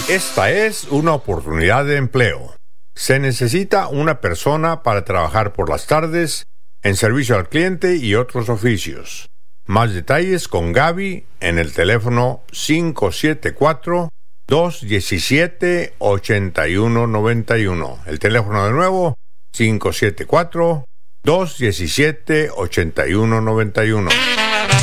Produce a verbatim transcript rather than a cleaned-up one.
Esta es una oportunidad de empleo. Se necesita una persona para trabajar por las tardes en servicio al cliente y otros oficios. Más detalles con Gaby en el teléfono cinco siete cuatro, dos uno siete, ocho uno nueve uno. El teléfono de nuevo, cinco siete cuatro, dos uno siete, ocho uno nueve uno.